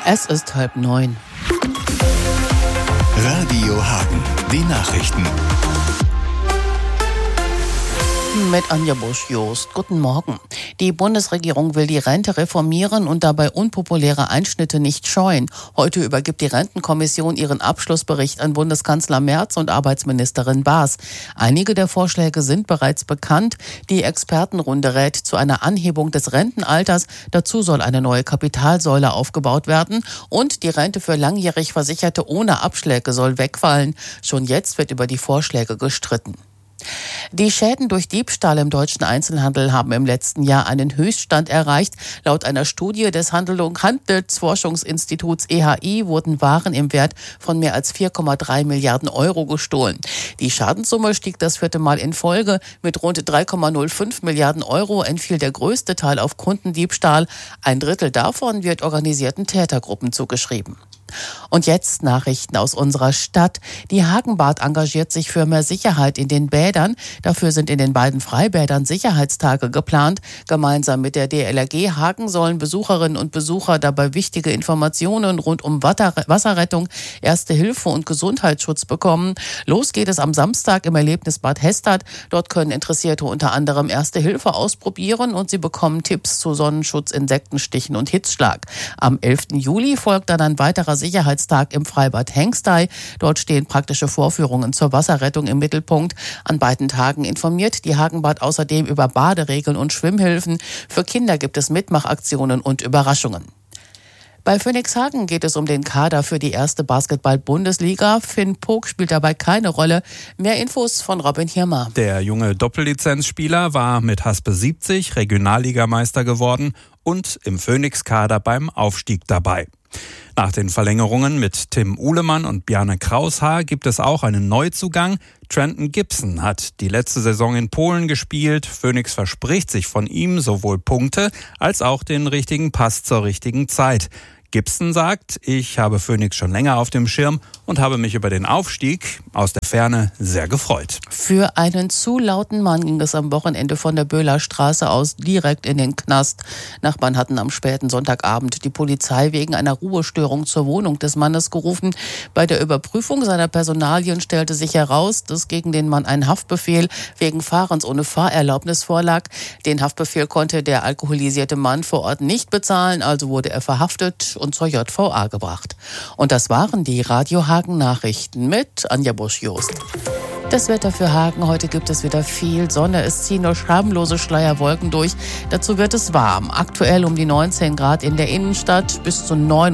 Es ist 8:30. Radio Hagen, die Nachrichten. Mit Anja Busch-Jost. Guten Morgen. Die Bundesregierung will die Rente reformieren und dabei unpopuläre Einschnitte nicht scheuen. Heute übergibt die Rentenkommission ihren Abschlussbericht an Bundeskanzler Merz und Arbeitsministerin Baas. Einige der Vorschläge sind bereits bekannt. Die Expertenrunde rät zu einer Anhebung des Rentenalters. Dazu soll eine neue Kapitalsäule aufgebaut werden. Und die Rente für langjährig Versicherte ohne Abschläge soll wegfallen. Schon jetzt wird über die Vorschläge gestritten. Die Schäden durch Diebstahl im deutschen Einzelhandel haben im letzten Jahr einen Höchststand erreicht. Laut einer Studie des Handelsforschungsinstituts EHI wurden Waren im Wert von mehr als 4,3 Milliarden Euro gestohlen. Die Schadenssumme stieg das 4. Mal in Folge. Mit rund 3,05 Milliarden Euro entfiel der größte Teil auf Kundendiebstahl. Ein Drittel davon wird organisierten Tätergruppen zugeschrieben. Und jetzt Nachrichten aus unserer Stadt. Die Hagenbad engagiert sich für mehr Sicherheit in den Bädern. Dafür sind in den beiden Freibädern Sicherheitstage geplant. Gemeinsam mit der DLRG Hagen sollen Besucherinnen und Besucher dabei wichtige Informationen rund um Wasserrettung, Erste Hilfe und Gesundheitsschutz bekommen. Los geht es am Samstag im Erlebnisbad Hestad. Dort können Interessierte unter anderem Erste Hilfe ausprobieren und sie bekommen Tipps zu Sonnenschutz, Insektenstichen und Hitzschlag. Am 11. Juli folgt dann ein weiterer Sicherheitstag im Freibad Hengstei. Dort stehen praktische Vorführungen zur Wasserrettung im Mittelpunkt. An beiden Tagen informiert die Hagenbad außerdem über Baderegeln und Schwimmhilfen. Für Kinder gibt es Mitmachaktionen und Überraschungen. Bei Phoenix Hagen geht es um den Kader für die erste Basketball-Bundesliga. Finn Pog spielt dabei keine Rolle. Mehr Infos von Robin Hirmer. Der junge Doppellizenzspieler war mit Haspe 70 Regionalligameister geworden und im Phoenix-Kader beim Aufstieg dabei. Nach den Verlängerungen mit Tim Uhlemann und Bjarne Kraushaar gibt es auch einen Neuzugang. Trenton Gibson hat die letzte Saison in Polen gespielt. Phoenix verspricht sich von ihm sowohl Punkte als auch den richtigen Pass zur richtigen Zeit. Gibson sagt, ich habe Phoenix schon länger auf dem Schirm und habe mich über den Aufstieg aus der Ferne sehr gefreut. Für einen zu lauten Mann ging es am Wochenende von der Böhler Straße aus direkt in den Knast. Nachbarn hatten am späten Sonntagabend die Polizei wegen einer Ruhestörung zur Wohnung des Mannes gerufen. Bei der Überprüfung seiner Personalien stellte sich heraus, dass gegen den Mann ein Haftbefehl wegen Fahrens ohne Fahrerlaubnis vorlag. Den Haftbefehl konnte der alkoholisierte Mann vor Ort nicht bezahlen, also wurde er verhaftet und zur JVA gebracht. Und das waren die Radio Hagen Nachrichten mit Anja Busch-Jost. Das Wetter für Hagen. Heute gibt es wieder viel Sonne. Es ziehen nur schamlose Schleierwolken durch. Dazu wird es warm. Aktuell um die 19 Grad in der Innenstadt. Bis zu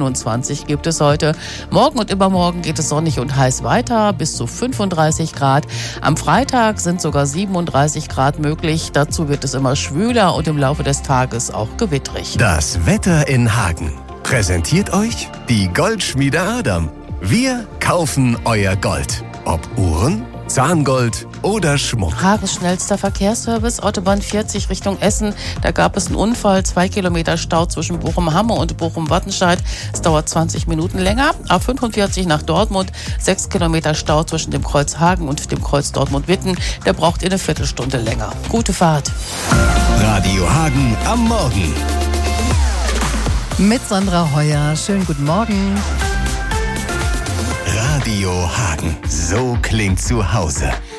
29 gibt es heute. Morgen und übermorgen geht es sonnig und heiß weiter. Bis zu 35 Grad. Am Freitag sind sogar 37 Grad möglich. Dazu wird es immer schwüler und im Laufe des Tages auch gewittrig. Das Wetter in Hagen. Präsentiert euch die Goldschmiede Adam. Wir kaufen euer Gold. Ob Uhren, Zahngold oder Schmuck. Hagens schnellster Verkehrsservice, Autobahn 40 Richtung Essen. Da gab es einen Unfall, 2 Kilometer Stau zwischen Bochum-Hamme und Bochum-Wattenscheid. Es dauert 20 Minuten länger. A45 nach Dortmund, 6 Kilometer Stau zwischen dem Kreuz Hagen und dem Kreuz Dortmund-Witten. Der braucht eine Viertelstunde länger. Gute Fahrt. Radio Hagen am Morgen. Mit Sandra Heuer. Schönen guten Morgen. Radio Hagen. So klingt zu Hause.